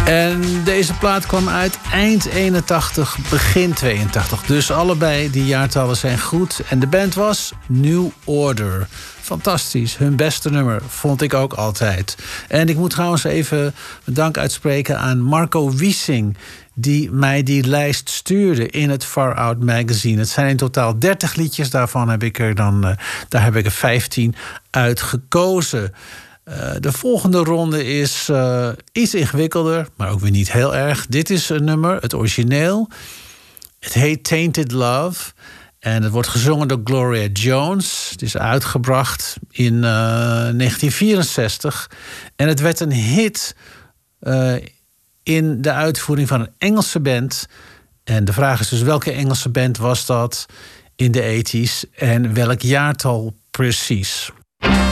En deze plaat kwam uit eind 81, begin 82. Dus allebei die jaartallen zijn goed. En de band was New Order. Fantastisch. Hun beste nummer, vond ik ook altijd. En ik moet trouwens even mijn dank uitspreken aan Marco Wiesing, die mij die lijst stuurde in het Far Out Magazine. Het zijn in totaal 30 liedjes. Daarvan heb ik er 15 uit gekozen. De volgende ronde is iets ingewikkelder, maar ook weer niet heel erg. Dit is een nummer, het origineel. Het heet Tainted Love. En het wordt gezongen door Gloria Jones. Het is uitgebracht in 1964. En het werd een hit in de uitvoering van een Engelse band. En de vraag is dus, welke Engelse band was dat in de 80's? En welk jaartal precies?